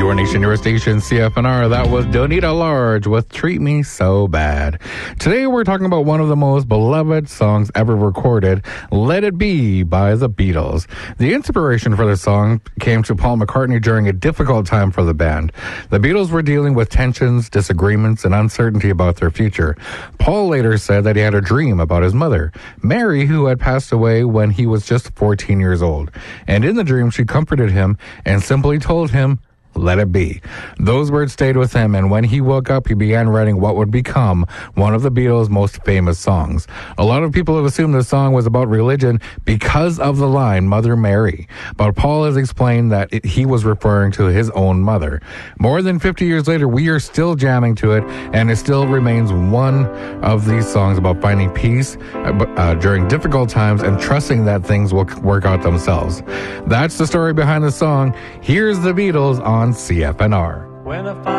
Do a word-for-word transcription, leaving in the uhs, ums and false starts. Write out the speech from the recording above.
Your Nation, Your Station, C F N R. That was Donita Large with Treat Me So Bad. Today we're talking about one of the most beloved songs ever recorded, Let It Be by the Beatles. The inspiration for the song came to Paul McCartney during a difficult time for the band. The Beatles were dealing with tensions, disagreements, and uncertainty about their future. Paul later said that he had a dream about his mother, Mary, who had passed away when he was just fourteen years old. And in the dream, she comforted him and simply told him, let it be. Those words stayed with him, and when he woke up, he began writing what would become one of the Beatles' most famous songs. A lot of people have assumed the song was about religion because of the line, Mother Mary. But Paul has explained that it, he was referring to his own mother. More than fifty years later, we are still jamming to it, and it still remains one of these songs about finding peace uh, uh, during difficult times and trusting that things will work out themselves. That's the story behind the song. Here's the Beatles on C F N R. When I